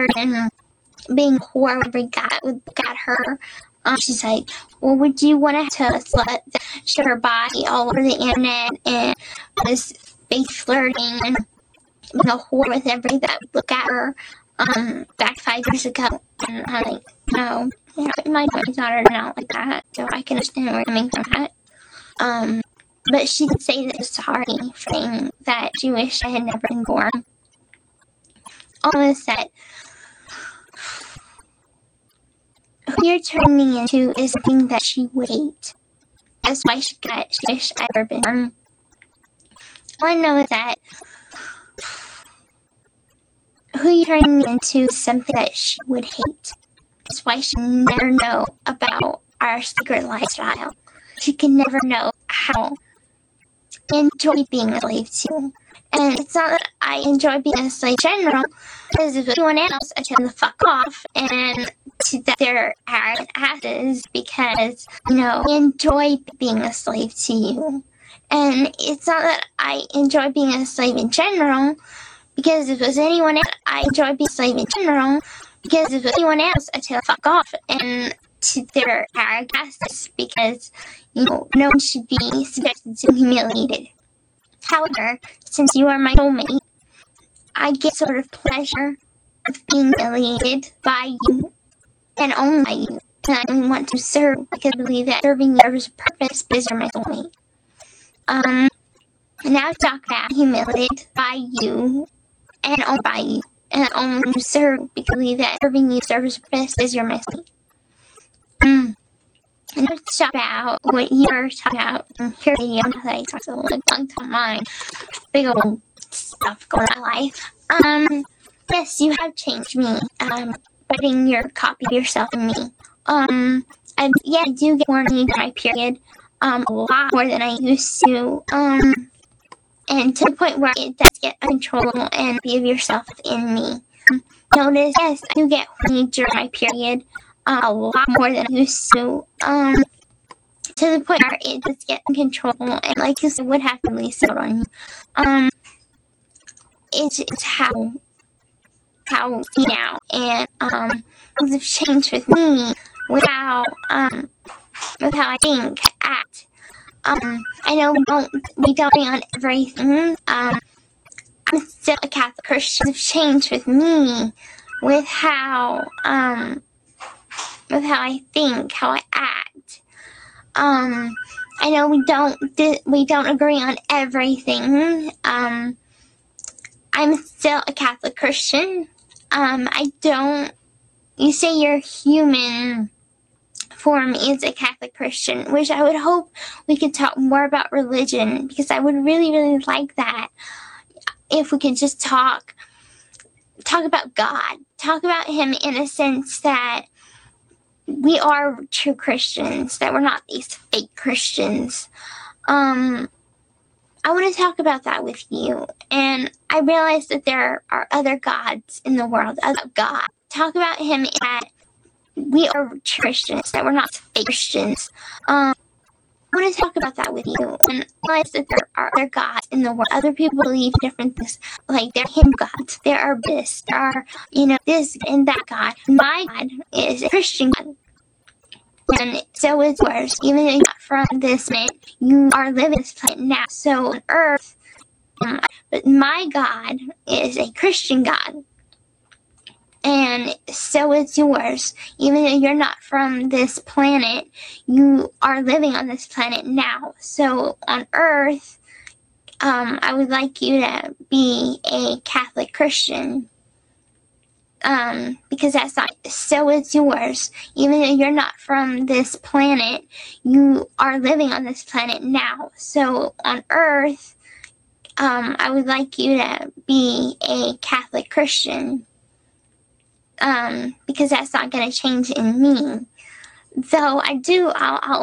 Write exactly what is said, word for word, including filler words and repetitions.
flirting and being horrible every guy would look at her. Um, she's like, well, would you want to have a slut that showed her body all over the internet and was fake flirting and being a whore with everybody that would look at her um, back five years ago? And I'm like, no, you know, my daughter not like that, so I can understand where you're coming from that. Um, but she did say that she was sorry for saying that she wished I had never been born. Almost said, who you're turning into is something that she would hate. That's why she got, she wished I'd ever been born. All I know is that who you're turning into is something that she would hate. That's why she never know about our secret lifestyle. She can never know how I enjoy being a slave to. And it's not that I enjoy being a slave in general, because if anyone else, I tell them to fuck off and to that they're arrogant asses because, you know, I enjoy being a slave to you. And it's not that I enjoy being a slave in general, because if it was anyone else, I enjoy being a slave in general, because if it was anyone else, I tell them to fuck off and to their arrogant asses because, you know, no one should be subjected to humiliated. However, since you are my soulmate, I get sort of pleasure of being humiliated by you and only by you. And I want to serve because I believe that serving serves a purpose because you're my soulmate. Um, now to talk about humiliated by you and only by you. And I only want to serve because I believe that serving you serves a purpose because you're my soulmate. Um, And let's talk about what you're talking about in your video that I talked a little long time mine. Big old stuff going on in my life. Um, yes, you have changed me. Um, putting your copy of yourself in me. Um, I, yeah, I do get more need my period. Um, a lot more than I used to. Um, and to the point where it does get uncontrollable and be of yourself in me. Um, notice, yes, I do get need during my period. Uh, a lot more than I used to, um, to the point where it just gets uncontrollable, and like you said, would have to release it on you. Um, it's, it's how, how I see now, and, um, things have changed with me, with how, um, with how I think, act. Um, I know we don't, we don't agree on everything, um, I'm still a Catholic Christian. Things have changed with me, with how, um, with how I think, how I act. Um, I know we don't di- we don't agree on everything. Um, I'm still a Catholic Christian. Um, I don't. You say your human form is a Catholic Christian, which I would hope we could talk more about religion, because I would really, really like that if we could just talk talk about God, talk about Him in a sense that we are true Christians, that we're not these fake Christians. Um, I want to talk about that with you. And I realize that there are other gods in the world, other God. Talk about Him that we are Christians, that we're not fake Christians. Um, I want to talk about that with you. And realize that there are other gods in the world. Other people believe different things. Like, there are Hindu gods. There are this. There are, you know, this and that God. My God is a Christian God. And so is yours. Even though you're not from this planet, you are living this planet now. So on Earth, um, but my God is a Christian God. And so is yours. Even though you're not from this planet, you are living on this planet now. So on Earth, um, I would like you to be a Catholic Christian. Um, because that's not, so is yours. Even though you're not from this planet, you are living on this planet now. So on Earth, um, I would like you to be a Catholic Christian. Um, because that's not going to change in me. Though I do, I'll, I'll